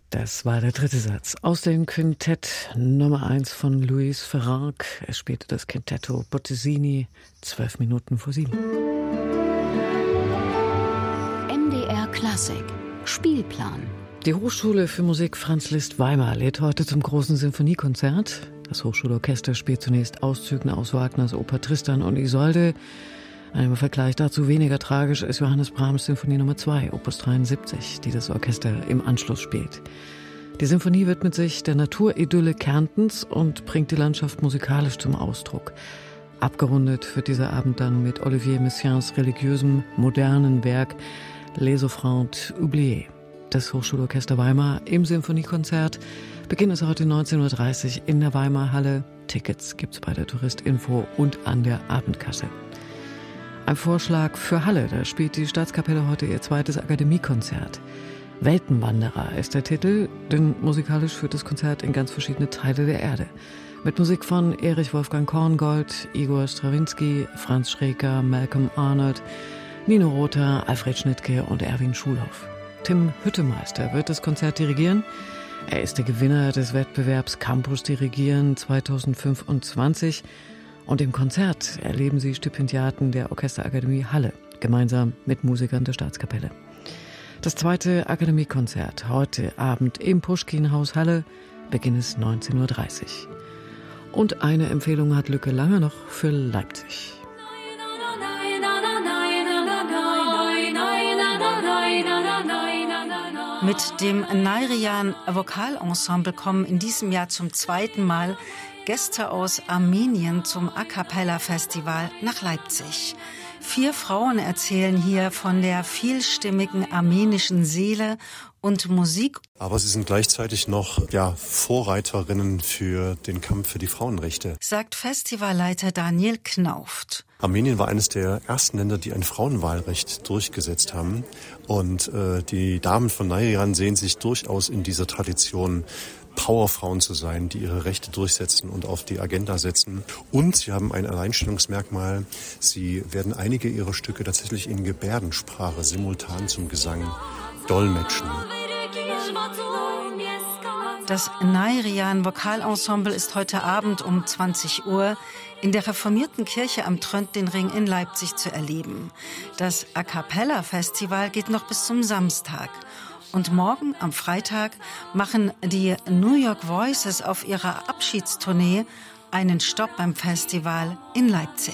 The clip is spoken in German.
Das war der dritte Satz aus dem Quintett Nummer 1 von Luis Ferrag. Er spielte das Quintetto Bottesini, 12 Minuten vor 7. MDR Klassik, Spielplan. Die Hochschule für Musik Franz Liszt Weimar lädt heute zum großen Sinfoniekonzert. Das Hochschulorchester spielt zunächst Auszüge aus Wagners Oper Tristan und Isolde. Im Vergleich dazu weniger tragisch ist Johannes Brahms Sinfonie Nummer 2, Opus 73, die das Orchester im Anschluss spielt. Die Sinfonie widmet sich der Naturidylle Kärntens und bringt die Landschaft musikalisch zum Ausdruck. Abgerundet wird dieser Abend dann mit Olivier Messiaens religiösem, modernen Werk Les Offrandes oubliées. Das Hochschulorchester Weimar im Sinfoniekonzert. Beginn ist heute 19.30 Uhr in der Weimar Halle. Tickets gibt's bei der Touristinfo und an der Abendkasse. Ein Vorschlag für Halle, da spielt die Staatskapelle heute ihr zweites Akademiekonzert. Weltenwanderer ist der Titel, denn musikalisch führt das Konzert in ganz verschiedene Teile der Erde. Mit Musik von Erich Wolfgang Korngold, Igor Strawinski, Franz Schreker, Malcolm Arnold, Nino Rota, Alfred Schnittke und Erwin Schulhoff. Tim Hüttemeister wird das Konzert dirigieren. Er ist der Gewinner des Wettbewerbs Campus Dirigieren 2025. Und im Konzert erleben Sie Stipendiaten der Orchesterakademie Halle, gemeinsam mit Musikern der Staatskapelle. Das zweite Akademiekonzert heute Abend im Puschkin-Haus Halle, Beginn ist 19.30 Uhr. Und eine Empfehlung hat Lücke Langer noch für Leipzig. Mit dem Nayrian Vokalensemble kommen in diesem Jahr zum zweiten Mal Gäste aus Armenien zum A Cappella Festival nach Leipzig. 4 Frauen erzählen hier von der vielstimmigen armenischen Seele und Musik. Aber sie sind gleichzeitig noch Vorreiterinnen für den Kampf für die Frauenrechte, sagt Festivalleiter Daniel Knauft. Armenien war eines der ersten Länder, die ein Frauenwahlrecht durchgesetzt haben. Und die Damen von Nayrian sehen sich durchaus in dieser Tradition, Powerfrauen zu sein, die ihre Rechte durchsetzen und auf die Agenda setzen. Und sie haben ein Alleinstellungsmerkmal. Sie werden einige ihrer Stücke tatsächlich in Gebärdensprache simultan zum Gesang dolmetschen. Das Nayrian Vokalensemble ist heute Abend um 20 Uhr in der reformierten Kirche am Tröndlingring in Leipzig zu erleben. Das A Cappella Festival geht noch bis zum Samstag. Und morgen, am Freitag, machen die New York Voices auf ihrer Abschiedstournee einen Stopp beim Festival in Leipzig.